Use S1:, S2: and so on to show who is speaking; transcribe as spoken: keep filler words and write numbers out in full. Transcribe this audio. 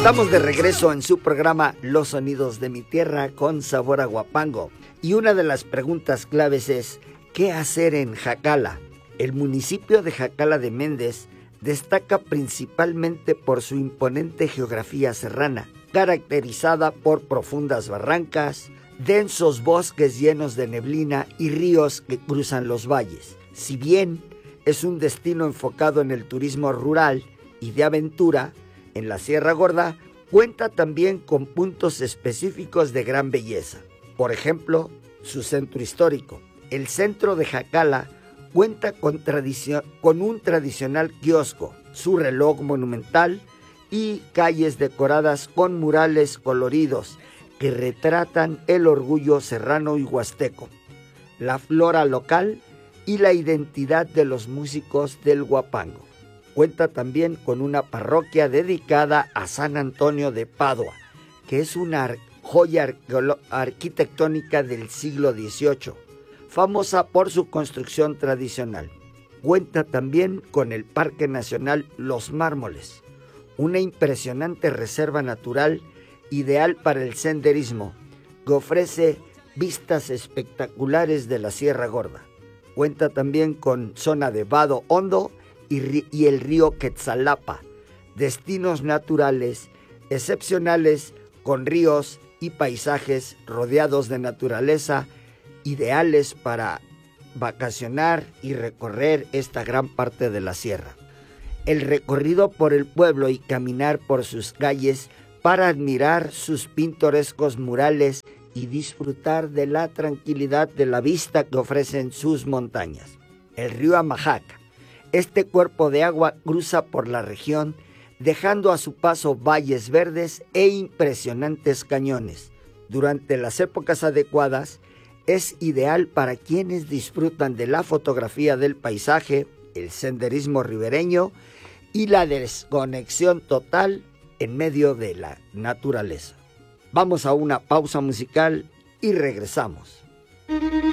S1: Estamos de regreso en su programa Los Sonidos de mi Tierra con sabor a Huapango. Y una de las preguntas claves es, ¿qué hacer en Jacala? El municipio de Jacala de Méndez destaca principalmente por su imponente geografía serrana, caracterizada por profundas barrancas, densos bosques llenos de neblina y ríos que cruzan los valles. Si bien es un destino enfocado en el turismo rural y de aventura, en la Sierra Gorda cuenta también con puntos específicos de gran belleza. Por ejemplo, su centro histórico. El centro de Jacala cuenta con, tradicio- con un tradicional kiosco, su reloj monumental y calles decoradas con murales coloridos que retratan el orgullo serrano y huasteco, la flora local y la identidad de los músicos del Huapango. Cuenta también con una parroquia dedicada a San Antonio de Padua, que es una ar- joya arqueolo- arquitectónica del siglo dieciocho, famosa por su construcción tradicional. Cuenta también con el Parque Nacional Los Mármoles, una impresionante reserva natural ideal para el senderismo, que ofrece vistas espectaculares de la Sierra Gorda. Cuenta también con zona de vado hondo y, y el río Quetzalapa, destinos naturales excepcionales con ríos y paisajes rodeados de naturaleza, ideales para vacacionar y recorrer esta gran parte de la sierra. El recorrido por el pueblo y caminar por sus calles para admirar sus pintorescos murales y disfrutar de la tranquilidad de la vista que ofrecen sus montañas. El río Amajaca. Este cuerpo de agua cruza por la región, dejando a su paso valles verdes e impresionantes cañones. Durante las épocas adecuadas, es ideal para quienes disfrutan de la fotografía del paisaje, el senderismo ribereño y la desconexión total en medio de la naturaleza. Vamos a una pausa musical y regresamos.